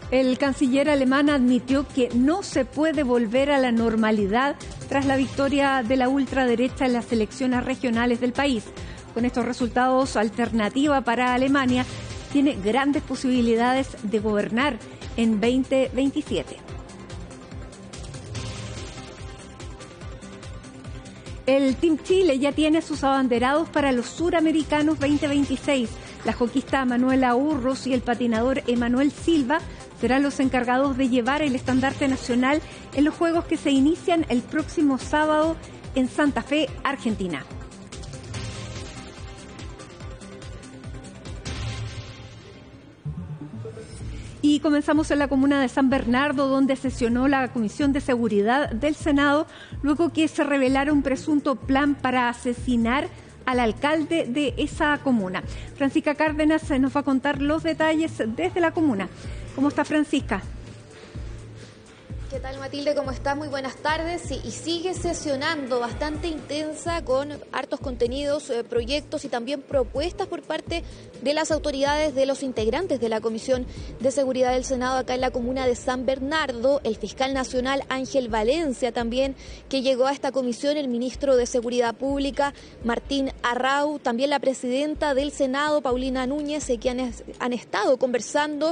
El canciller alemán admitió que no se puede volver a la normalidad tras la victoria de la ultraderecha en las elecciones regionales del país. Con estos resultados, Alternativa para Alemania tiene grandes posibilidades de gobernar en 2027. El Team Chile ya tiene sus abanderados para los Suramericanos 2026. La joquista Manuela Urros y el patinador Emanuel Silva serán los encargados de llevar el estandarte nacional en los Juegos que se inician el próximo sábado en Santa Fe, Argentina. Y comenzamos en la comuna de San Bernardo, donde sesionó la Comisión de Seguridad del Senado, luego que se revelara un presunto plan para asesinar al alcalde de esa comuna. Francisca Cárdenas nos va a contar los detalles desde la comuna. ¿Cómo está, Francisca? ¿Qué tal, Matilde? ¿Cómo estás? Muy buenas tardes. Sí, y sigue sesionando bastante intensa con hartos contenidos, proyectos y también propuestas por parte de las autoridades, de los integrantes de la Comisión de Seguridad del Senado acá en la comuna de San Bernardo, el fiscal nacional Ángel Valencia también, que llegó a esta comisión, el ministro de Seguridad Pública Martín Arrau, también la presidenta del Senado Paulina Núñez, que han estado conversando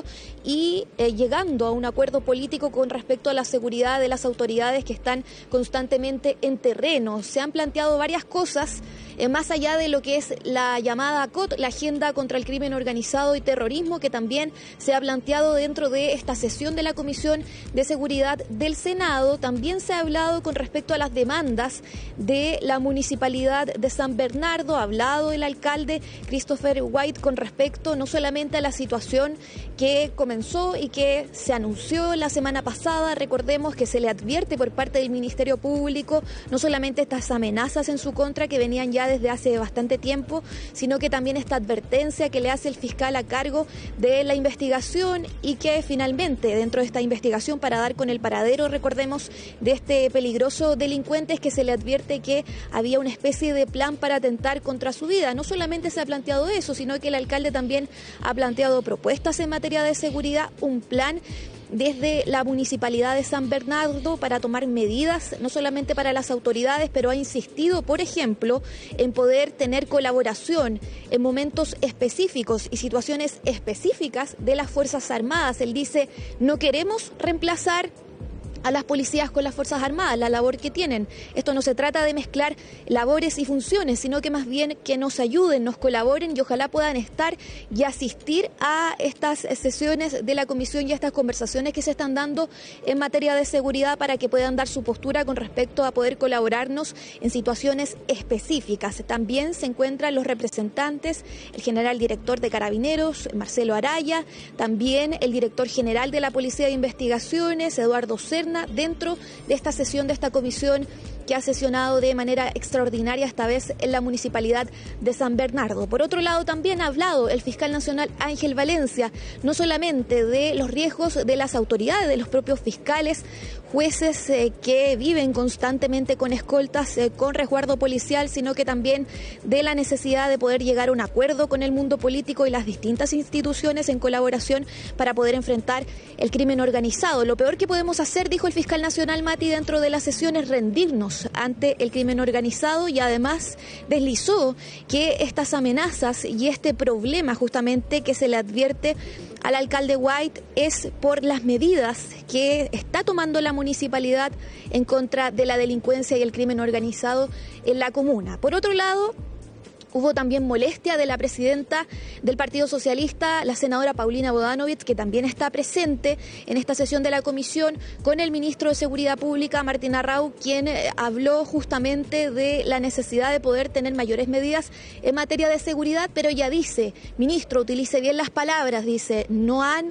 y llegando a un acuerdo político con respecto a la seguridad de las autoridades que están constantemente en terreno. Se han planteado varias cosas, más allá de lo que es la llamada ACOT, la Agenda contra el Crimen Organizado y Terrorismo, que también se ha planteado dentro de esta sesión de la Comisión de Seguridad del Senado. También se ha hablado con respecto a las demandas de la Municipalidad de San Bernardo. Ha hablado el alcalde Christopher White con respecto no solamente a la situación que comenzó y que se anunció la semana pasada. Recordemos que se le advierte por parte del Ministerio Público no solamente estas amenazas en su contra que venían ya desde hace bastante tiempo, sino que también esta advertencia que le hace el fiscal a cargo de la investigación y que finalmente dentro de esta investigación para dar con el paradero, recordemos, de este peligroso delincuente, es que se le advierte que había una especie de plan para atentar contra su vida. No solamente se ha planteado eso, sino que el alcalde también ha planteado propuestas en materia de seguridad, un plan desde la Municipalidad de San Bernardo para tomar medidas, no solamente para las autoridades, pero ha insistido, por ejemplo, en poder tener colaboración en momentos específicos y situaciones específicas de las Fuerzas Armadas. Él dice, no queremos reemplazar a las policías con las Fuerzas Armadas, la labor que tienen. Esto no se trata de mezclar labores y funciones, sino que más bien que nos ayuden, nos colaboren y ojalá puedan estar y asistir a estas sesiones de la comisión y a estas conversaciones que se están dando en materia de seguridad para que puedan dar su postura con respecto a poder colaborarnos en situaciones específicas. También se encuentran los representantes, el general director de Carabineros, Marcelo Araya, también el director general de la Policía de Investigaciones, Eduardo Serna, dentro de esta sesión de esta comisión que ha sesionado de manera extraordinaria esta vez en la Municipalidad de San Bernardo. Por otro lado, también ha hablado el fiscal nacional Ángel Valencia, no solamente de los riesgos de las autoridades, de los propios fiscales, jueces que viven constantemente con escoltas, con resguardo policial, sino que también de la necesidad de poder llegar a un acuerdo con el mundo político y las distintas instituciones en colaboración para poder enfrentar el crimen organizado. Lo peor que podemos hacer, dijo el fiscal nacional Mati, dentro de la sesión es rendirnos ante el crimen organizado, y además deslizó que estas amenazas y este problema justamente que se le advierte al alcalde White es por las medidas que está tomando la municipalidad en contra de la delincuencia y el crimen organizado en la comuna. Por otro lado, hubo también molestia de la presidenta del Partido Socialista, la senadora Paulina Bodanovich, que también está presente en esta sesión de la comisión, con el ministro de Seguridad Pública, Martín Arrau, quien habló justamente de la necesidad de poder tener mayores medidas en materia de seguridad, pero ella dice, ministro, utilice bien las palabras, dice, no han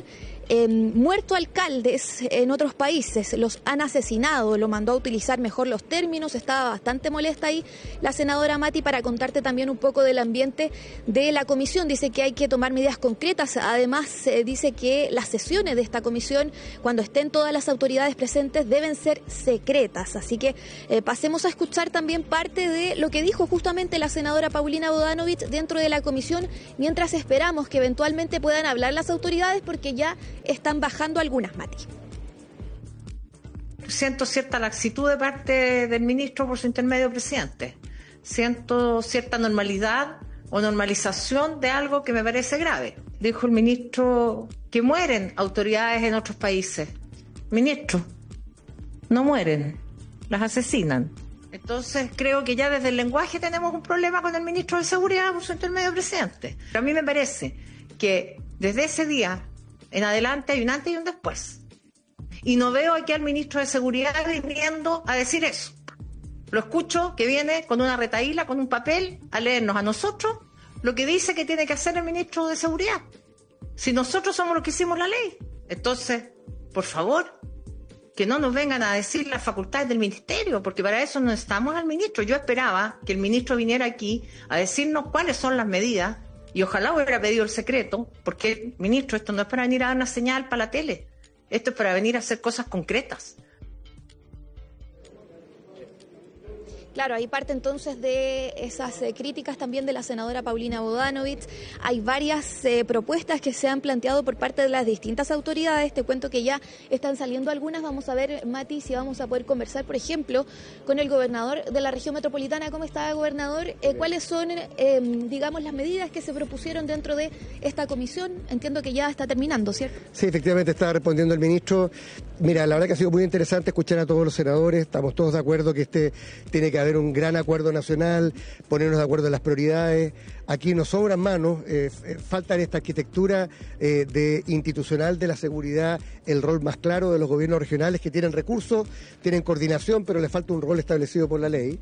muerto alcaldes en otros países, los han asesinado, lo mandó a utilizar mejor los términos. Estaba bastante molesta ahí la senadora Mati, para contarte también un poco del ambiente de la comisión. Dice que hay que tomar medidas concretas, además dice que las sesiones de esta comisión, cuando estén todas las autoridades presentes, deben ser secretas, así que pasemos a escuchar también parte de lo que dijo justamente la senadora Paulina Bodanovich dentro de la comisión, mientras esperamos que eventualmente puedan hablar las autoridades, porque ya están bajando algunas, Mati. Siento cierta laxitud de parte del ministro por su intermedio presidente. Siento cierta normalidad o normalización de algo que me parece grave. Dijo el ministro que mueren autoridades en otros países. Ministro, no mueren, las asesinan. Entonces creo que ya desde el lenguaje tenemos un problema con el ministro de Seguridad por su intermedio presidente. Pero a mí me parece que desde ese día en adelante hay un antes y un después. Y no veo aquí al ministro de Seguridad viniendo a decir eso. Lo escucho que viene con una retahíla, con un papel, a leernos a nosotros lo que dice que tiene que hacer el ministro de Seguridad. Si nosotros somos los que hicimos la ley. Entonces, por favor, que no nos vengan a decir las facultades del ministerio, porque para eso no necesitamos al ministro. Yo esperaba que el ministro viniera aquí a decirnos cuáles son las medidas, y ojalá hubiera pedido el secreto, porque, ministro, esto no es para venir a dar una señal para la tele. Esto es para venir a hacer cosas concretas. Claro, hay parte entonces de esas críticas también de la senadora Paulina Bodanovich. Hay varias propuestas que se han planteado por parte de las distintas autoridades. Te cuento que ya están saliendo algunas. Vamos a ver, Mati, si vamos a poder conversar, por ejemplo, con el gobernador de la región metropolitana. ¿Cómo está, gobernador? ¿Cuáles son, digamos, las medidas que se propusieron dentro de esta comisión? Entiendo que ya está terminando, ¿cierto? Sí, efectivamente, está respondiendo el ministro. Mira, la verdad que ha sido muy interesante escuchar a todos los senadores. Estamos todos de acuerdo que tiene que haber un gran acuerdo nacional, ponernos de acuerdo en las prioridades. Aquí nos sobran manos, falta en esta arquitectura institucional de la seguridad el rol más claro de los gobiernos regionales que tienen recursos, tienen coordinación, pero les falta un rol establecido por la ley.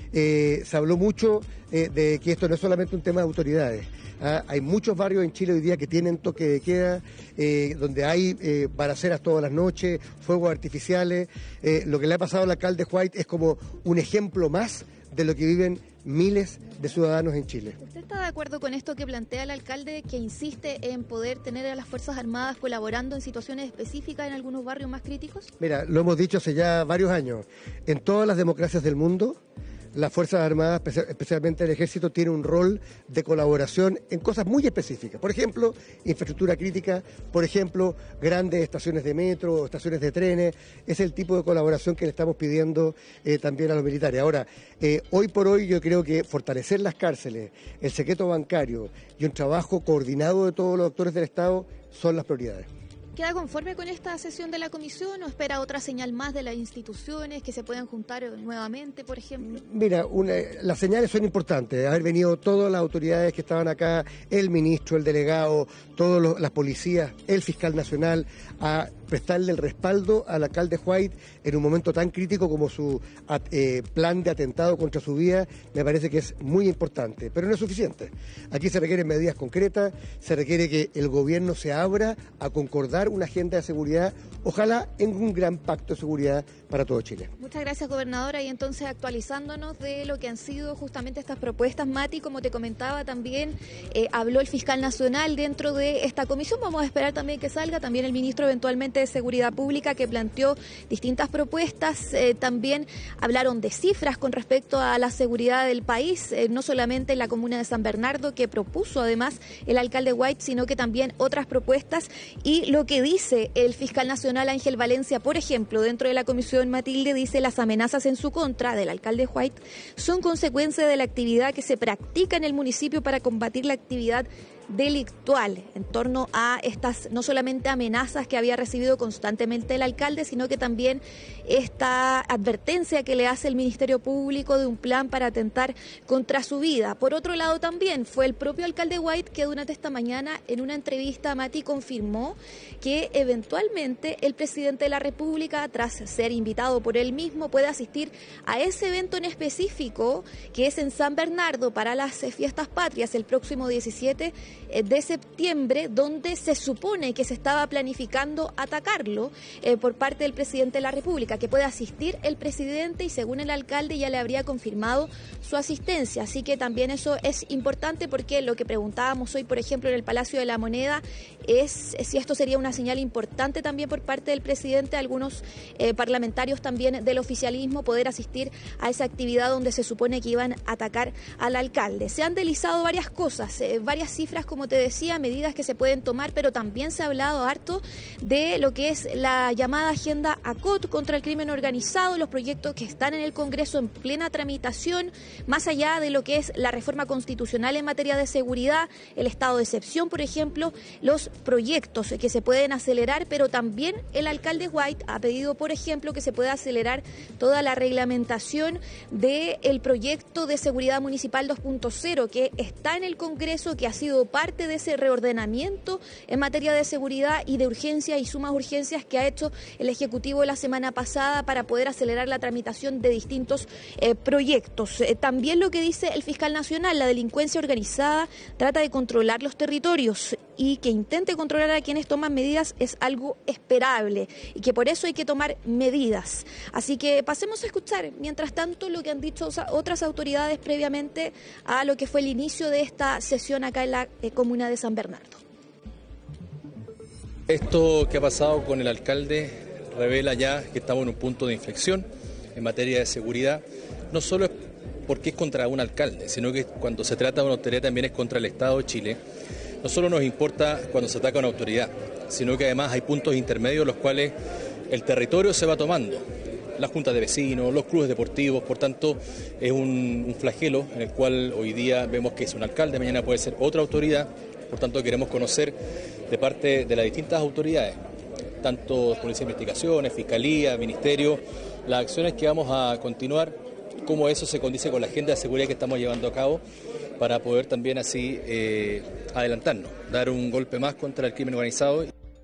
Se habló mucho de que esto no es solamente un tema de autoridades. Hay muchos barrios en Chile hoy día que tienen toque de queda, donde hay balaceras todas las noches, fuegos artificiales. Lo que le ha pasado al alcalde White es como un ejemplo más de lo que viven miles de ciudadanos en Chile. ¿Usted está de acuerdo con esto que plantea el alcalde, que insiste en poder tener a las Fuerzas Armadas colaborando en situaciones específicas en algunos barrios más críticos? Mira, lo hemos dicho hace ya varios años. En todas las democracias del mundo, las Fuerzas Armadas, especialmente el Ejército, tiene un rol de colaboración en cosas muy específicas. Por ejemplo, infraestructura crítica, por ejemplo, grandes estaciones de metro, estaciones de trenes. Es el tipo de colaboración que le estamos pidiendo también a los militares. Ahora, hoy por hoy yo creo que fortalecer las cárceles, el secreto bancario y un trabajo coordinado de todos los actores del Estado son las prioridades. ¿Queda conforme con esta sesión de la comisión o espera otra señal más de las instituciones que se puedan juntar nuevamente, por ejemplo? Mira, las señales son importantes. Haber venido todas las autoridades que estaban acá, el ministro, el delegado, todas las policías, el fiscal nacional, a prestarle el respaldo al alcalde White en un momento tan crítico como su plan de atentado contra su vida, me parece que es muy importante, pero no es suficiente. Aquí se requieren medidas concretas, se requiere que el gobierno se abra a concordar una agenda de seguridad, ojalá en un gran pacto de seguridad para todo Chile. Muchas gracias, gobernadora. Y entonces, actualizándonos de lo que han sido justamente estas propuestas, Mati, como te comentaba también, habló el fiscal nacional dentro de esta comisión. Vamos a esperar también que salga también el ministro eventualmente de Seguridad Pública, que planteó distintas propuestas. También hablaron de cifras con respecto a la seguridad del país, no solamente en la comuna de San Bernardo, que propuso además el alcalde White, sino que también otras propuestas. Y lo que dice el fiscal nacional Ángel Valencia, por ejemplo, dentro de la comisión, Matilde, dice: las amenazas en su contra del alcalde White son consecuencia de la actividad que se practica en el municipio para combatir la actividad delictual en torno a estas no solamente amenazas que había recibido constantemente el alcalde, sino que también esta advertencia que le hace el Ministerio Público de un plan para atentar contra su vida. Por otro lado, también fue el propio alcalde White que durante esta mañana en una entrevista, Mati, confirmó que eventualmente el presidente de la República, tras ser invitado por él mismo, puede asistir a ese evento en específico que es en San Bernardo para las fiestas patrias el próximo 17 de septiembre, donde se supone que se estaba planificando atacarlo por parte del presidente de la República, que puede asistir el presidente y según el alcalde ya le habría confirmado su asistencia. Así que también eso es importante, porque lo que preguntábamos hoy, por ejemplo, en el Palacio de la Moneda, es si esto sería una señal importante también por parte del presidente, algunos parlamentarios también del oficialismo, poder asistir a esa actividad donde se supone que iban a atacar al alcalde. Se han deslizado varias cosas, varias cifras como te decía, medidas que se pueden tomar, pero también se ha hablado harto de lo que es la llamada agenda ACOT contra el crimen organizado, los proyectos que están en el Congreso en plena tramitación, más allá de lo que es la reforma constitucional en materia de seguridad, el estado de excepción, por ejemplo, los proyectos que se pueden acelerar, pero también el alcalde White ha pedido, por ejemplo, que se pueda acelerar toda la reglamentación del proyecto de seguridad municipal 2.0, que está en el Congreso, que ha sido parte de ese reordenamiento en materia de seguridad y de urgencia y sumas urgencias que ha hecho el Ejecutivo la semana pasada para poder acelerar la tramitación de distintos proyectos. También lo que dice el fiscal nacional, la delincuencia organizada trata de controlar los territorios y que intente controlar a quienes toman medidas es algo esperable y que por eso hay que tomar medidas. Así que pasemos a escuchar, mientras tanto, lo que han dicho otras autoridades previamente a lo que fue el inicio de esta sesión acá en la comuna de San Bernardo. Esto que ha pasado con el alcalde revela ya que estamos en un punto de inflexión en materia de seguridad, no solo es porque es contra un alcalde, sino que cuando se trata de una autoridad también es contra el Estado de Chile. No solo nos importa cuando se ataca a una autoridad, sino que además hay puntos intermedios en los cuales el territorio se va tomando. Las juntas de vecinos, los clubes deportivos, por tanto es un flagelo en el cual hoy día vemos que es un alcalde, mañana puede ser otra autoridad, por tanto queremos conocer de parte de las distintas autoridades, tanto Policía de Investigaciones, Fiscalía, Ministerio, las acciones que vamos a continuar, cómo eso se condice con la agenda de seguridad que estamos llevando a cabo para poder también así adelantarnos, dar un golpe más contra el crimen organizado.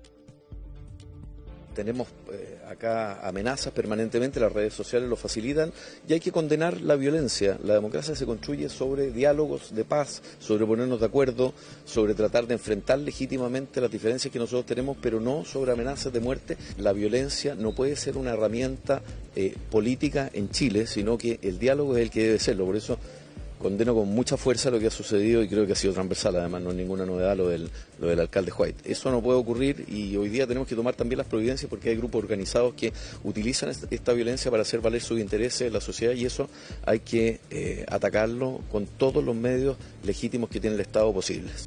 Tenemos acá amenazas permanentemente, las redes sociales lo facilitan y hay que condenar la violencia. La democracia se construye sobre diálogos de paz, sobre ponernos de acuerdo, sobre tratar de enfrentar legítimamente las diferencias que nosotros tenemos, pero no sobre amenazas de muerte. La violencia no puede ser una herramienta política en Chile, sino que el diálogo es el que debe serlo. Por eso condeno con mucha fuerza lo que ha sucedido y creo que ha sido transversal, además no es ninguna novedad lo del alcalde White. Eso no puede ocurrir y hoy día tenemos que tomar también las providencias porque hay grupos organizados que utilizan esta violencia para hacer valer sus intereses en la sociedad y eso hay que atacarlo con todos los medios legítimos que tiene el Estado posibles.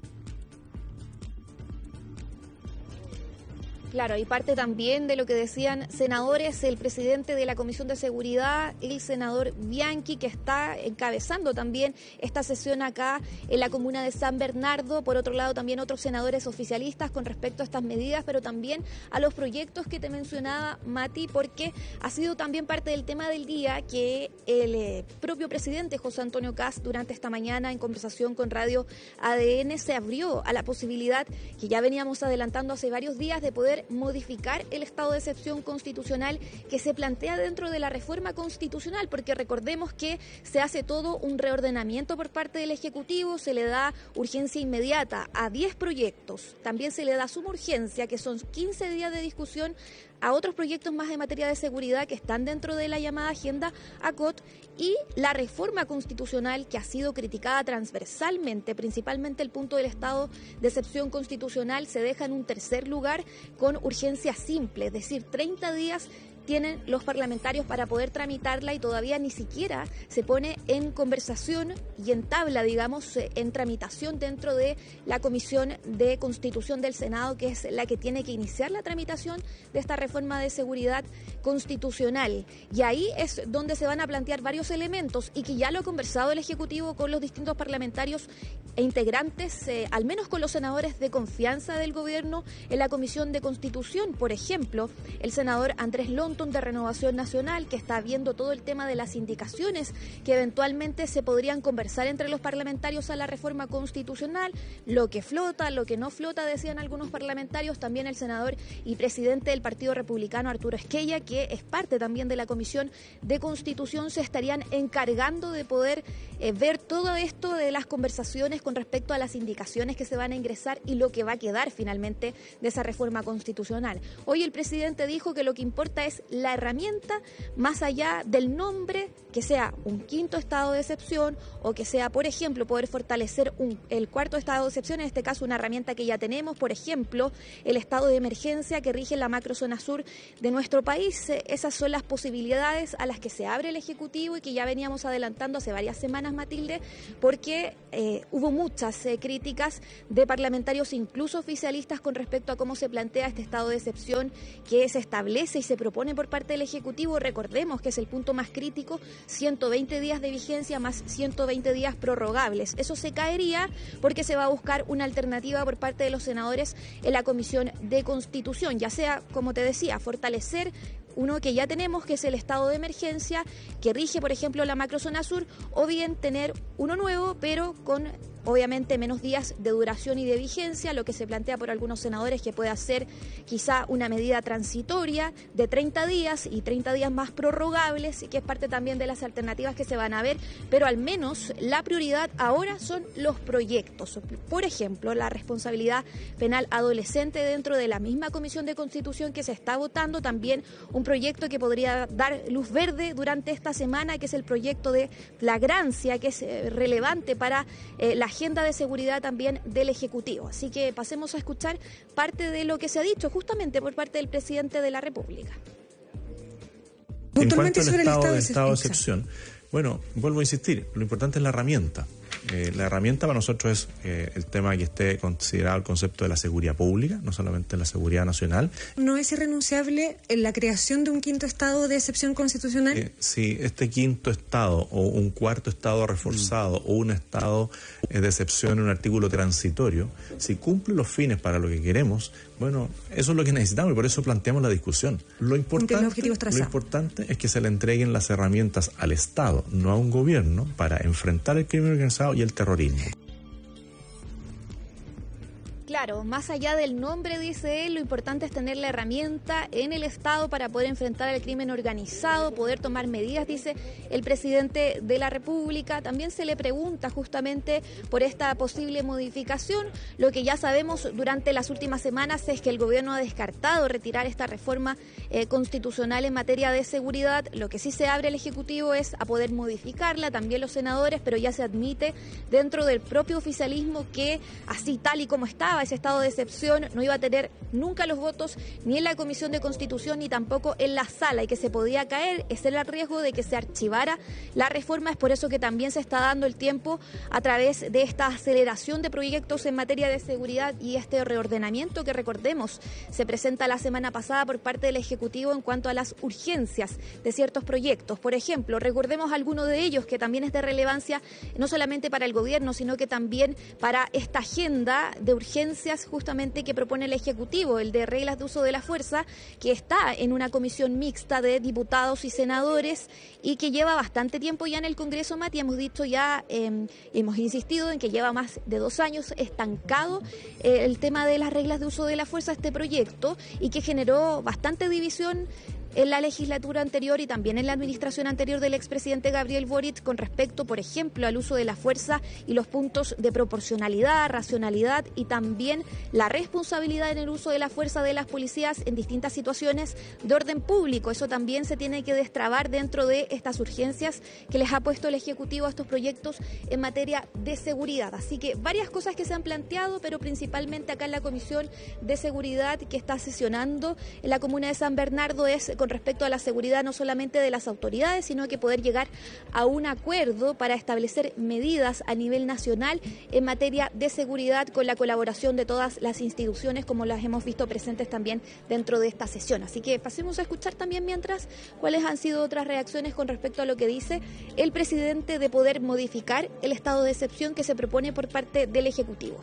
Claro, y parte también de lo que decían senadores, el presidente de la Comisión de Seguridad, el senador Bianchi, que está encabezando también esta sesión acá en la comuna de San Bernardo. Por otro lado, también otros senadores oficialistas con respecto a estas medidas, pero también a los proyectos que te mencionaba, Mati, porque ha sido también parte del tema del día que el propio presidente José Antonio Kast durante esta mañana en conversación con Radio ADN se abrió a la posibilidad que ya veníamos adelantando hace varios días de poder modificar el estado de excepción constitucional que se plantea dentro de la reforma constitucional, porque recordemos que se hace todo un reordenamiento por parte del Ejecutivo, se le da urgencia inmediata a 10 proyectos, también se le da suma urgencia, que son 15 días de discusión, a otros proyectos más en materia de seguridad que están dentro de la llamada agenda ACOT y la reforma constitucional que ha sido criticada transversalmente, principalmente el punto del estado de excepción constitucional se deja en un tercer lugar con urgencia simple, es decir, 30 días tienen los parlamentarios para poder tramitarla y todavía ni siquiera se pone en conversación y en tabla, digamos, en tramitación dentro de la Comisión de Constitución del Senado, que es la que tiene que iniciar la tramitación de esta reforma de seguridad constitucional. Y ahí es donde se van a plantear varios elementos y que ya lo ha conversado el Ejecutivo con los distintos parlamentarios e integrantes, al menos con los senadores de confianza del gobierno en la Comisión de Constitución. Por ejemplo, el senador Andrés Lonton de Renovación Nacional, que está viendo todo el tema de las indicaciones que eventualmente se podrían conversar entre los parlamentarios a la reforma constitucional, lo que flota, lo que no flota, decían algunos parlamentarios, también el senador y presidente del Partido Republicano, Arturo Esquella, que es parte también de la Comisión de Constitución, se estarían encargando de poder ver todo esto de las conversaciones con respecto a las indicaciones que se van a ingresar y lo que va a quedar finalmente de esa reforma constitucional. Hoy el presidente dijo que lo que importa es la herramienta, más allá del nombre, que sea un quinto estado de excepción o que sea, por ejemplo, poder fortalecer el cuarto estado de excepción, en este caso una herramienta que ya tenemos, por ejemplo, el estado de emergencia que rige la macrozona sur de nuestro país. Esas son las posibilidades a las que se abre el Ejecutivo y que ya veníamos adelantando hace varias semanas, Matilde, porque hubo muchas críticas de parlamentarios, incluso oficialistas, con respecto a cómo se plantea este estado de excepción que se establece y se propone por parte del Ejecutivo. Recordemos que es el punto más crítico, 120 días de vigencia más 120 días prorrogables. Eso se caería porque se va a buscar una alternativa por parte de los senadores en la Comisión de Constitución, ya sea, como te decía, fortalecer uno que ya tenemos, que es el estado de emergencia, que rige, por ejemplo, la macrozona sur, o bien tener uno nuevo, pero con obviamente menos días de duración y de vigencia, lo que se plantea por algunos senadores que puede ser quizá una medida transitoria de 30 días y 30 días más prorrogables, y que es parte también de las alternativas que se van a ver, pero al menos la prioridad ahora son los proyectos. Por ejemplo, la responsabilidad penal adolescente dentro de la misma Comisión de Constitución que se está votando, también un proyecto que podría dar luz verde durante esta semana, que es el proyecto de flagrancia, que es relevante para la agenda de seguridad también del Ejecutivo. Así que pasemos a escuchar parte de lo que se ha dicho justamente por parte del presidente de la República. En cuanto al estado de excepción, bueno, vuelvo a insistir, lo importante es la herramienta. La herramienta para nosotros es el tema que esté considerado el concepto de la seguridad pública, no solamente la seguridad nacional. ¿No es irrenunciable la creación de un quinto estado de excepción constitucional? Si este quinto estado o un cuarto estado reforzado o un estado de excepción en un artículo transitorio, si cumple los fines para lo que queremos, bueno, eso es lo que necesitamos y por eso planteamos la discusión. Lo importante es que se le entreguen las herramientas al Estado, no a un gobierno, para enfrentar el crimen organizado y el terrorismo. Claro, más allá del nombre, dice él, lo importante es tener la herramienta en el Estado para poder enfrentar el crimen organizado, poder tomar medidas, dice el presidente de la República. También se le pregunta justamente por esta posible modificación. Lo que ya sabemos durante las últimas semanas es que el gobierno ha descartado retirar esta reforma constitucional en materia de seguridad. Lo que sí se abre el Ejecutivo es a poder modificarla, también los senadores, pero ya se admite dentro del propio oficialismo que así tal y como estaba ese estado de excepción no iba a tener nunca los votos ni en la Comisión de Constitución ni tampoco en la sala, y que se podía caer, ese era el riesgo de que se archivara la reforma. Es por eso que también se está dando el tiempo a través de esta aceleración de proyectos en materia de seguridad y este reordenamiento que, recordemos, se presenta la semana pasada por parte del Ejecutivo en cuanto a las urgencias de ciertos proyectos. Por ejemplo, recordemos alguno de ellos que también es de relevancia no solamente para el gobierno, sino que también para esta agenda de urgencias justamente que propone el Ejecutivo, el de reglas de uso de la fuerza, que está en una comisión mixta de diputados y senadores y que lleva bastante tiempo ya en el Congreso, Mati. Hemos dicho ya, hemos insistido en que lleva más de 2 años estancado el tema de las reglas de uso de la fuerza, este proyecto, y que generó bastante división en la legislatura anterior y también en la administración anterior del expresidente Gabriel Boric con respecto, por ejemplo, al uso de la fuerza y los puntos de proporcionalidad, racionalidad y también la responsabilidad en el uso de la fuerza de las policías en distintas situaciones de orden público. Eso también se tiene que destrabar dentro de estas urgencias que les ha puesto el Ejecutivo a estos proyectos en materia de seguridad. Así que varias cosas que se han planteado, pero principalmente acá en la Comisión de Seguridad que está sesionando en la comuna de San Bernardo es con respecto a la seguridad no solamente de las autoridades, sino que poder llegar a un acuerdo para establecer medidas a nivel nacional en materia de seguridad con la colaboración de todas las instituciones, como las hemos visto presentes también dentro de esta sesión. Así que pasemos a escuchar también mientras cuáles han sido otras reacciones con respecto a lo que dice el presidente de poder modificar el estado de excepción que se propone por parte del Ejecutivo.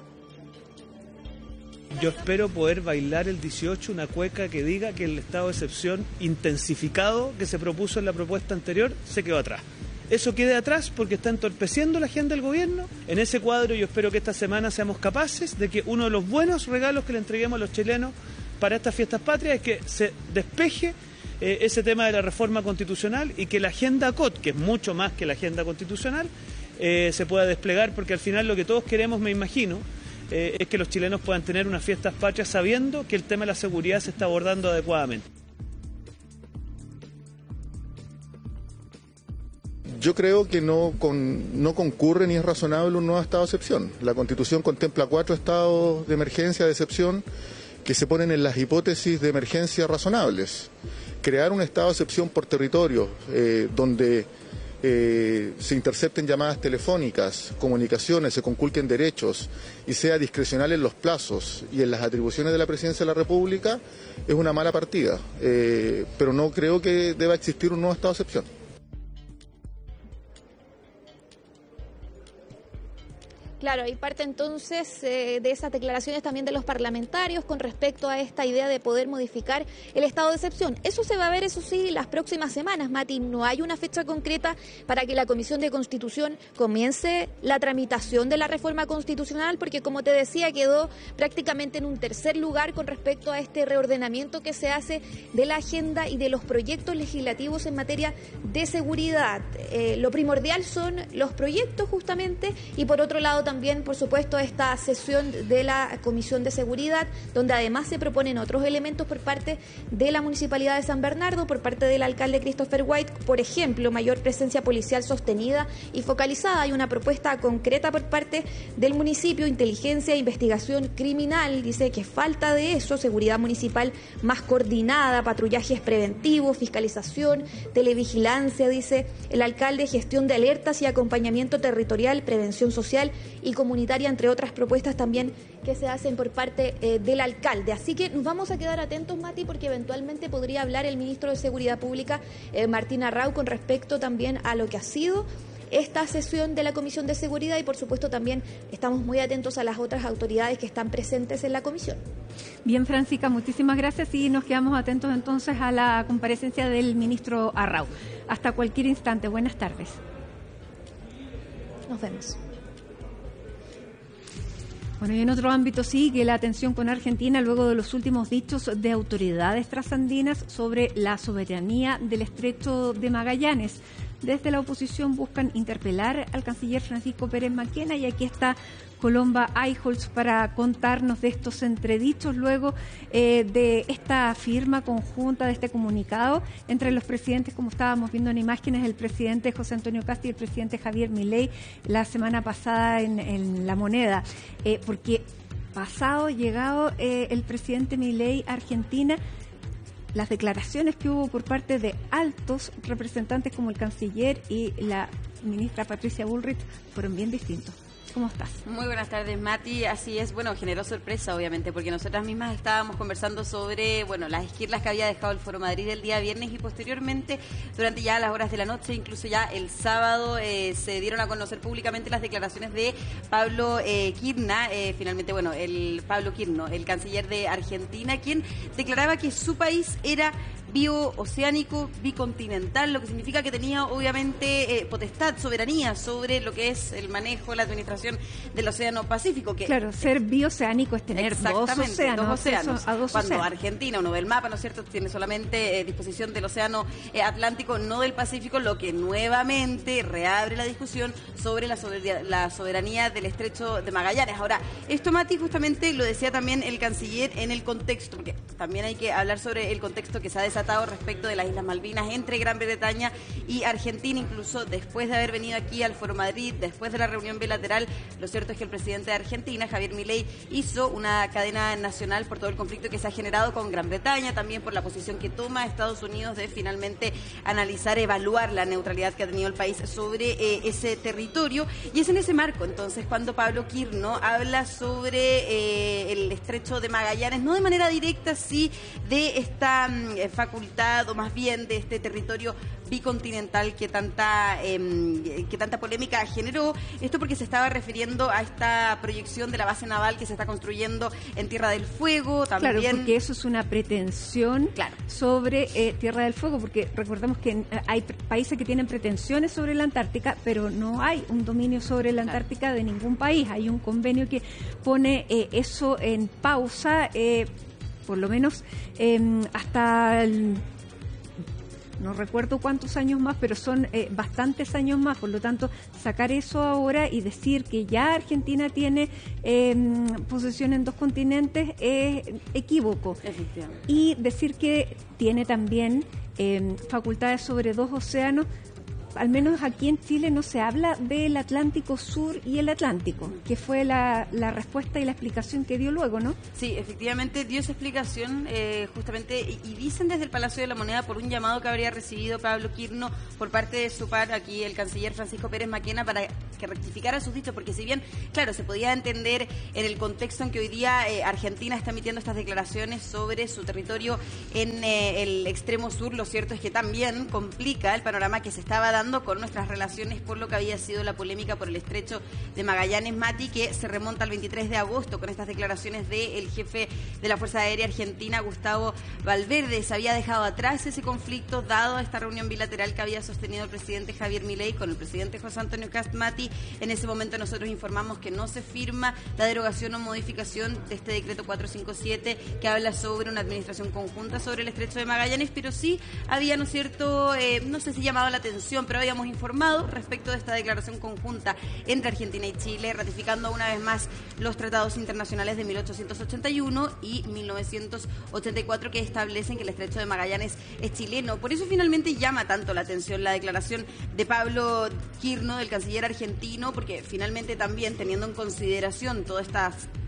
Yo espero poder bailar el 18 una cueca que diga que el estado de excepción intensificado que se propuso en la propuesta anterior se quedó atrás. Eso quede atrás porque está entorpeciendo la agenda del gobierno. En ese cuadro yo espero que esta semana seamos capaces de que uno de los buenos regalos que le entreguemos a los chilenos para estas fiestas patrias es que se despeje ese tema de la reforma constitucional y que la agenda COT, que es mucho más que la agenda constitucional, se pueda desplegar, porque al final lo que todos queremos, me imagino, es que los chilenos puedan tener unas fiestas patrias sabiendo que el tema de la seguridad se está abordando adecuadamente. Yo creo que no concurre ni es razonable un nuevo estado de excepción. La Constitución contempla 4 estados de emergencia, de excepción, que se ponen en las hipótesis de emergencia razonables. Crear un estado de excepción por territorio, donde se intercepten llamadas telefónicas, comunicaciones, se conculquen derechos y sea discrecional en los plazos y en las atribuciones de la Presidencia de la República, es una mala partida. Pero no creo que deba existir un nuevo estado de excepción. Claro, hay parte entonces de esas declaraciones también de los parlamentarios con respecto a esta idea de poder modificar el estado de excepción. Eso se va a ver, eso sí, las próximas semanas, Mati. No hay una fecha concreta para que la Comisión de Constitución comience la tramitación de la reforma constitucional, porque como te decía, quedó prácticamente en un tercer lugar con respecto a este reordenamiento que se hace de la agenda y de los proyectos legislativos en materia de seguridad. Lo primordial son los proyectos justamente, y por otro lado también, por supuesto, esta sesión de la Comisión de Seguridad, donde además se proponen otros elementos por parte de la Municipalidad de San Bernardo, por parte del alcalde Christopher White, por ejemplo, mayor presencia policial sostenida y focalizada. Hay una propuesta concreta por parte del municipio, inteligencia e investigación criminal, dice que falta de eso, seguridad municipal más coordinada, patrullajes preventivos, fiscalización, televigilancia, dice el alcalde, gestión de alertas y acompañamiento territorial, prevención social y comunitaria, entre otras propuestas también que se hacen por parte del alcalde. Así que nos vamos a quedar atentos, Mati, porque eventualmente podría hablar el ministro de Seguridad Pública, Martín Arrau, con respecto también a lo que ha sido esta sesión de la Comisión de Seguridad, y por supuesto también estamos muy atentos a las otras autoridades que están presentes en la comisión. Bien, Francisca, muchísimas gracias y nos quedamos atentos entonces a la comparecencia del ministro Arrau. Hasta cualquier instante. Buenas tardes. Nos vemos. Bueno, y en otro ámbito sigue la tensión con Argentina luego de los últimos dichos de autoridades trasandinas sobre la soberanía del Estrecho de Magallanes. Desde la oposición buscan interpelar al canciller Francisco Pérez Maquena, y aquí está Colomba Eichholz para contarnos de estos entredichos luego de esta firma conjunta, de este comunicado entre los presidentes, como estábamos viendo en imágenes, el presidente José Antonio Kast y el presidente Javier Milei la semana pasada en La Moneda. Porque llegado el presidente Milei a Argentina, las declaraciones que hubo por parte de altos representantes como el canciller y la ministra Patricia Bullrich fueron bien distintos. ¿Cómo estás? Muy buenas tardes, Mati. Así es, bueno, generó sorpresa, obviamente, porque nosotras mismas estábamos conversando sobre, bueno, las esquirlas que había dejado el Foro Madrid el día viernes, y posteriormente, durante ya las horas de la noche, incluso ya el sábado, se dieron a conocer públicamente las declaraciones de Pablo Kirna, finalmente, bueno, el Pablo Kirno, el canciller de Argentina, quien declaraba que su país era biooceánico, bicontinental, lo que significa que tenía obviamente potestad, soberanía sobre lo que es el manejo, la administración del Océano Pacífico. Que, claro, ser biooceánico es tener dos océanos. Cuando Argentina, uno ve el mapa, ¿no es cierto?, tiene solamente disposición del Océano Atlántico, no del Pacífico, lo que nuevamente reabre la discusión sobre la soberanía del Estrecho de Magallanes. Ahora, esto, Mati, justamente lo decía también el canciller en el contexto, porque también hay que hablar sobre el contexto que se ha desatado respecto de las Islas Malvinas entre Gran Bretaña y Argentina, incluso después de haber venido aquí al Foro Madrid, después de la reunión bilateral. Lo cierto es que el presidente de Argentina, Javier Milei, hizo una cadena nacional por todo el conflicto que se ha generado con Gran Bretaña, también por la posición que toma Estados Unidos de finalmente analizar, evaluar la neutralidad que ha tenido el país sobre ese territorio. Y es en ese marco, entonces, cuando Pablo Kirno habla sobre el Estrecho de Magallanes, no de manera directa, sí de esta facultad, o más bien de este territorio bicontinental que tanta polémica generó. Esto porque se estaba refiriendo a esta proyección de la base naval que se está construyendo en Tierra del Fuego. También. Claro, porque eso es una pretensión sobre Tierra del Fuego, porque recordemos que hay países que tienen pretensiones sobre la Antártica, pero no hay un dominio sobre la Antártica de ningún país. Hay un convenio que pone eso en pausa, por lo menos hasta no recuerdo cuántos años más, pero son bastantes años más. Por lo tanto, sacar eso ahora y decir que ya Argentina tiene posesión en 2 continentes es equívoco. Y decir que tiene también facultades sobre 2 océanos al menos aquí en Chile no se habla del Atlántico Sur y el Atlántico, que fue la respuesta y la explicación que dio luego, ¿no? Sí, efectivamente dio esa explicación justamente, y dicen desde el Palacio de la Moneda por un llamado que habría recibido Pablo Quirno por parte de su par, aquí el canciller Francisco Pérez Maquena, para que rectificara sus dichos, porque si bien, claro, se podía entender en el contexto en que hoy día Argentina está emitiendo estas declaraciones sobre su territorio en el extremo sur, lo cierto es que también complica el panorama que se estaba dando con nuestras relaciones por lo que había sido la polémica por el estrecho de Magallanes, Mati, que se remonta al 23 de agosto con estas declaraciones del jefe de la Fuerza Aérea Argentina, Gustavo Valverde. Se había dejado atrás ese conflicto dado a esta reunión bilateral que había sostenido el presidente Javier Milei con el presidente José Antonio Kast. Mati, en ese momento nosotros informamos que no se firma la derogación o modificación de este decreto 457 que habla sobre una administración conjunta sobre el estrecho de Magallanes, pero sí había, ¿no es cierto?, no sé si llamado la atención, pero habíamos informado respecto de esta declaración conjunta entre Argentina y Chile, ratificando una vez más los tratados internacionales de 1881 y 1984 que establecen que el estrecho de Magallanes es chileno. Por eso finalmente llama tanto la atención la declaración de Pablo Quirno, del canciller argentino, porque finalmente también teniendo en consideración toda esta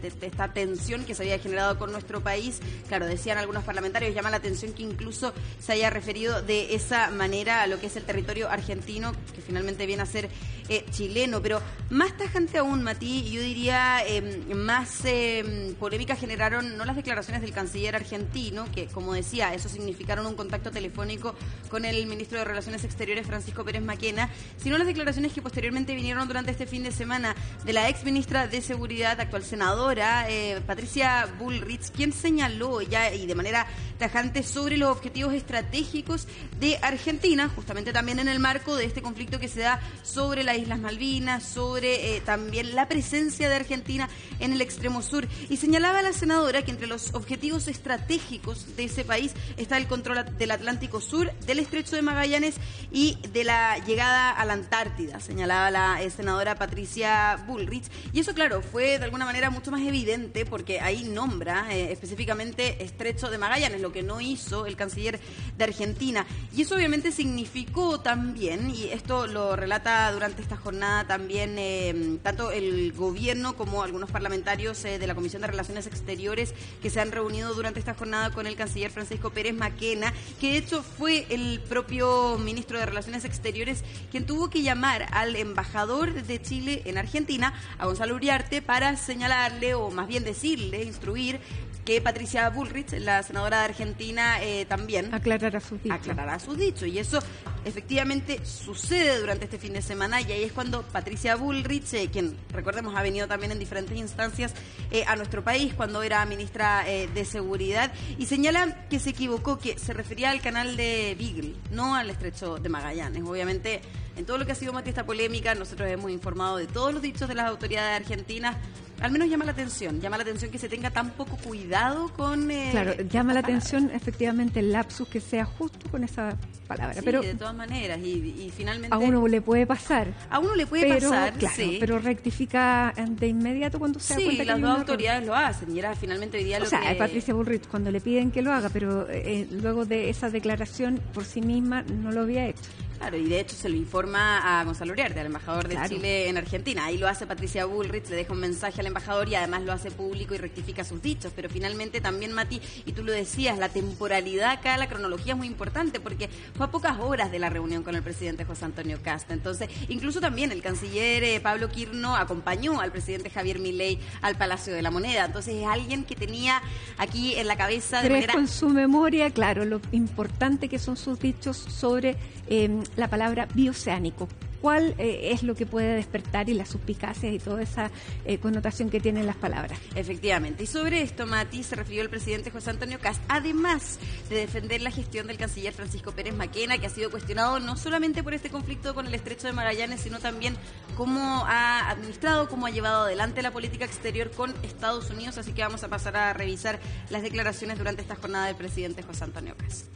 tensión que se había generado con nuestro país, claro, decían algunos parlamentarios, llama la atención que incluso se haya referido de esa manera a lo que es el territorio argentino, que finalmente viene a ser chileno. Pero más tajante aún, Mati, yo diría más polémica generaron no las declaraciones del canciller argentino, que como decía, eso significaron un contacto telefónico con el ministro de Relaciones Exteriores, Francisco Pérez Maquena, sino las declaraciones que posteriormente vinieron durante este fin de semana de la ex ministra de Seguridad, actual senadora, Patricia Bullrich, quien señaló ya y de manera tajante sobre los objetivos estratégicos de Argentina, justamente también en el marco de este conflicto que se da sobre las Islas Malvinas, sobre también la presencia de Argentina en el extremo sur. Y señalaba la senadora que entre los objetivos estratégicos de ese país está el control del Atlántico Sur, del estrecho de Magallanes y de la llegada a la Antártida, señalaba la senadora Patricia Bullrich. Y eso, claro, fue de alguna manera mucho más evidente porque ahí nombra específicamente estrecho de Magallanes, lo que no hizo el canciller de Argentina. Y eso obviamente significó también, y esto lo relata durante esta jornada también tanto el gobierno como algunos parlamentarios de la Comisión de Relaciones Exteriores que se han reunido durante esta jornada con el canciller Francisco Pérez Maquena, que de hecho fue el propio ministro de Relaciones Exteriores quien tuvo que llamar al embajador de Chile en Argentina, a Gonzalo Uriarte, para señalarle, o más bien decirle, instruir, que Patricia Bullrich, la senadora de Argentina, también aclarará sus dichos. Y eso efectivamente sucede durante este fin de semana, y ahí es cuando Patricia Bullrich, quien recordemos ha venido también en diferentes instancias a nuestro país cuando era ministra de Seguridad, y señala que se equivocó, que se refería al canal de Beagle, no al estrecho de Magallanes. Obviamente, en todo lo que ha sido, Mati, esta polémica, nosotros hemos informado de todos los dichos de las autoridades argentinas. Al menos llama la atención que se tenga tan poco cuidado con... claro, llama la atención efectivamente el lapsus que sea justo con esa palabra. Sí, pero de todas maneras, y finalmente... A uno le puede pasar. Claro, sí. Pero rectifica de inmediato cuando se da cuenta que las dos autoridades lo hacen, y era finalmente hoy día lo que... Patricia Bullrich, cuando le piden que lo haga, pero luego de esa declaración por sí misma no lo había hecho. Claro, y de hecho se lo informa a Gonzalo Uriarte, al embajador de Chile en Argentina. Ahí lo hace Patricia Bullrich, le deja un mensaje al embajador y además lo hace público y rectifica sus dichos. Pero finalmente también, Mati, y tú lo decías, la temporalidad acá, la cronología es muy importante porque fue a pocas horas de la reunión con el presidente José Antonio Kast. Entonces, incluso también el canciller Pablo Quirno acompañó al presidente Javier Milei al Palacio de la Moneda. Entonces es alguien que tenía aquí en la cabeza de manera... en su memoria, claro, lo importante que son sus dichos sobre la palabra bioceánico. ¿Cuál es lo que puede despertar y las suspicacias y toda esa connotación que tienen las palabras? Efectivamente. Y sobre esto, Mati, se refirió el presidente José Antonio Kast, además de defender la gestión del canciller Francisco Pérez Maquena, que ha sido cuestionado no solamente por este conflicto con el estrecho de Magallanes, sino también cómo ha administrado, cómo ha llevado adelante la política exterior con Estados Unidos. Así que vamos a pasar a revisar las declaraciones durante esta jornada del presidente José Antonio Kast.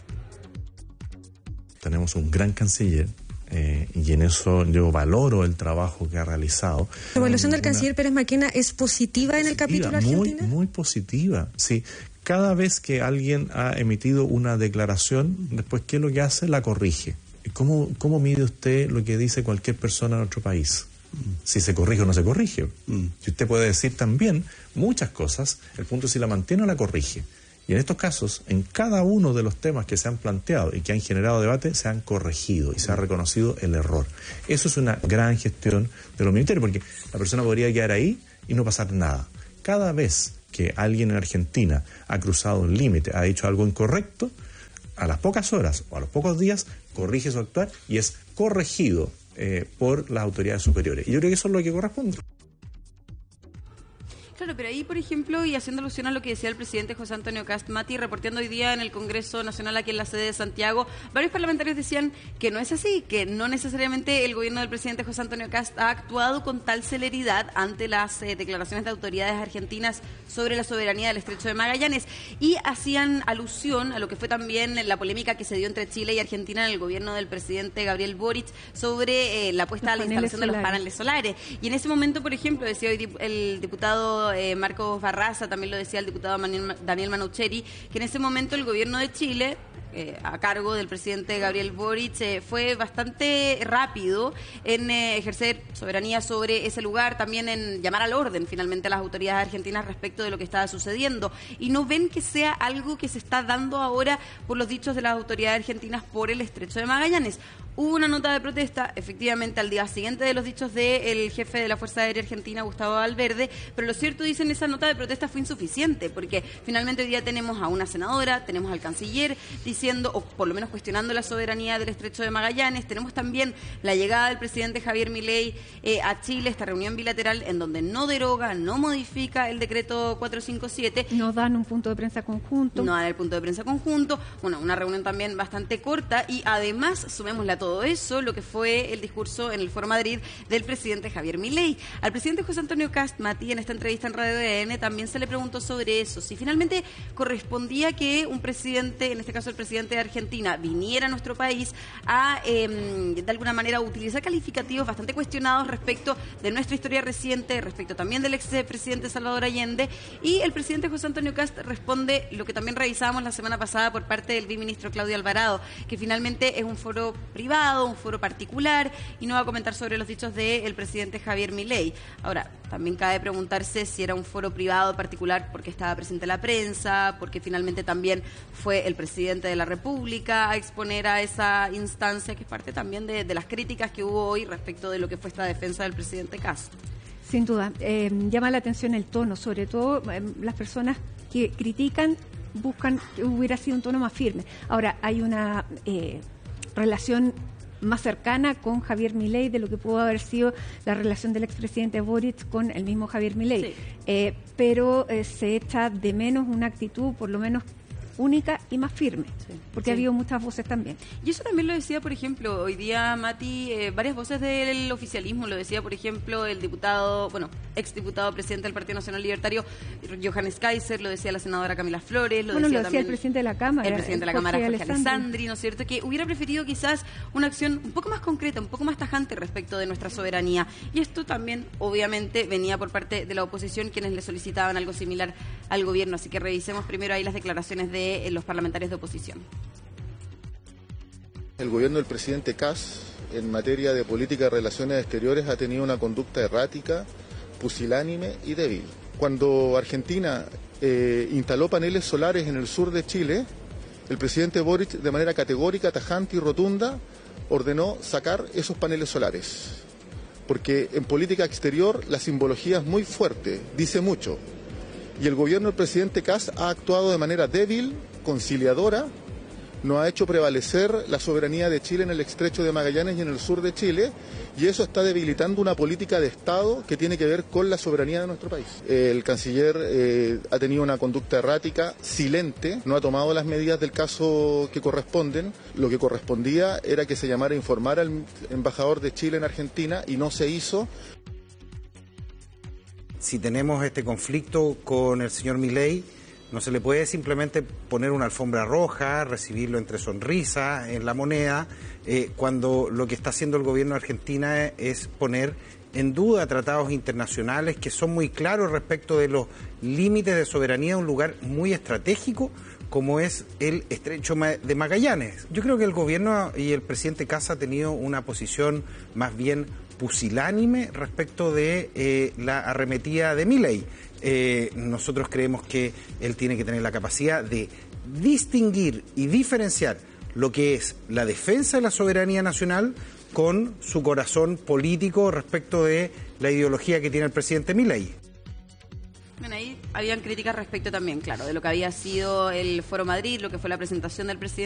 Tenemos un gran canciller y en eso yo valoro el trabajo que ha realizado. ¿La evaluación del canciller Pérez Maquena es positiva en el capítulo Argentina? Muy positiva, sí. Cada vez que alguien ha emitido una declaración, después, ¿qué es lo que hace? La corrige. ¿cómo mide usted lo que dice cualquier persona en otro país? Si se corrige o no se corrige. Si usted puede decir también muchas cosas, el punto es si la mantiene o la corrige. Y en estos casos, en cada uno de los temas que se han planteado y que han generado debate, se han corregido y se ha reconocido el error. Eso es una gran gestión de los ministerios, porque la persona podría quedar ahí y no pasar nada. Cada vez que alguien en Argentina ha cruzado un límite, ha dicho algo incorrecto, a las pocas horas o a los pocos días corrige su actuar y es corregido por las autoridades superiores. Y yo creo que eso es lo que corresponde. Claro, pero ahí, por ejemplo, y haciendo alusión a lo que decía el presidente José Antonio Kast, Mati, reporteando hoy día en el Congreso Nacional aquí en la sede de Santiago, varios parlamentarios decían que no es así, que no necesariamente el gobierno del presidente José Antonio Kast ha actuado con tal celeridad ante las declaraciones de autoridades argentinas sobre la soberanía del Estrecho de Magallanes, y hacían alusión a lo que fue también la polémica que se dio entre Chile y Argentina en el gobierno del presidente Gabriel Boric sobre la puesta a la instalación de los paneles solares. Y en ese momento, por ejemplo, decía hoy el diputado Marcos Barraza, también lo decía el diputado Daniel Manoucheri, que en ese momento el gobierno de Chile, a cargo del presidente Gabriel Boric, fue bastante rápido en ejercer soberanía sobre ese lugar, también en llamar al orden finalmente a las autoridades argentinas respecto de lo que estaba sucediendo. Y no ven que sea algo que se está dando ahora por los dichos de las autoridades argentinas por el Estrecho de Magallanes. Hubo una nota de protesta, efectivamente, al día siguiente de los dichos del jefe de la Fuerza Aérea Argentina, Gustavo Valverde, pero lo cierto, dicen, esa nota de protesta fue insuficiente, porque finalmente hoy día tenemos a una senadora, tenemos al canciller diciendo, o por lo menos cuestionando la soberanía del Estrecho de Magallanes, tenemos también la llegada del presidente Javier Milei a Chile, esta reunión bilateral en donde no deroga, no modifica el decreto 457. No dan un punto de prensa conjunto. No dan el punto de prensa conjunto. Bueno, una reunión también bastante corta, y además, sumémosle a todo eso lo que fue el discurso en el Foro Madrid del presidente Javier Milei. Al presidente José Antonio Kast, Mati, en esta entrevista en Radio DN, también se le preguntó sobre eso, si finalmente correspondía que un presidente, en este caso el presidente de Argentina, viniera a nuestro país a, de alguna manera, utilizar calificativos bastante cuestionados respecto de nuestra historia reciente, respecto también del expresidente Salvador Allende, y el presidente José Antonio Kast responde lo que también revisábamos la semana pasada por parte del viceministro Claudio Alvarado, que finalmente es un foro privado, un foro particular, y no va a comentar sobre los dichos del presidente Javier Milei. Ahora, también cabe preguntarse si era un foro privado particular porque estaba presente la prensa, porque finalmente también fue el presidente de la República a exponer a esa instancia, que es parte también de las críticas que hubo hoy respecto de lo que fue esta defensa del presidente Kast. Sin duda, llama la atención el tono, sobre todo las personas que critican buscan que hubiera sido un tono más firme. Ahora, hay una relación más cercana con Javier Milei de lo que pudo haber sido la relación del expresidente Boric con el mismo Javier Milei. Sí. Pero se echa de menos una actitud, por lo menos única y más firme, porque ha habido muchas voces también. Y eso también lo decía, por ejemplo, hoy día, Mati, varias voces del oficialismo, lo decía, por ejemplo, el diputado, exdiputado presidente del Partido Nacional Libertario, Johannes Kaiser, lo decía la senadora Camila Flores, lo decía también el presidente de la Cámara, el presidente de la Cámara, Jorge Alessandri, ¿no es cierto?, que hubiera preferido quizás una acción un poco más concreta, un poco más tajante respecto de nuestra soberanía. Y esto también, obviamente, venía por parte de la oposición, quienes le solicitaban algo similar al gobierno. Así que revisemos primero ahí las declaraciones de los parlamentarios de oposición. El gobierno del presidente Kast, en materia de política de relaciones exteriores, ha tenido una conducta errática, pusilánime y débil. Cuando Argentina instaló paneles solares en el sur de Chile, el presidente Boric, de manera categórica, tajante y rotunda, ordenó sacar esos paneles solares. Porque en política exterior la simbología es muy fuerte, dice mucho. Y el gobierno del presidente Kast ha actuado de manera débil, conciliadora, no ha hecho prevalecer la soberanía de Chile en el estrecho de Magallanes y en el sur de Chile, y eso está debilitando una política de Estado que tiene que ver con la soberanía de nuestro país. El canciller ha tenido una conducta errática, silente, no ha tomado las medidas del caso que corresponden. Lo que correspondía era que se llamara a informar al embajador de Chile en Argentina, y no se hizo. Si tenemos este conflicto con el señor Milei, no se le puede simplemente poner una alfombra roja, recibirlo entre sonrisas en la moneda, cuando lo que está haciendo el gobierno de Argentina es poner en duda tratados internacionales que son muy claros respecto de los límites de soberanía de un lugar muy estratégico como es el estrecho de Magallanes. Yo creo que el gobierno y el presidente Kast ha tenido una posición más bien pusilánime respecto de la arremetida de Milei. Nosotros creemos que él tiene que tener la capacidad de distinguir y diferenciar lo que es la defensa de la soberanía nacional con su corazón político respecto de la ideología que tiene el presidente Milei. Bueno, ahí habían críticas respecto también, claro, de lo que había sido el Foro Madrid, lo que fue la presentación del presidente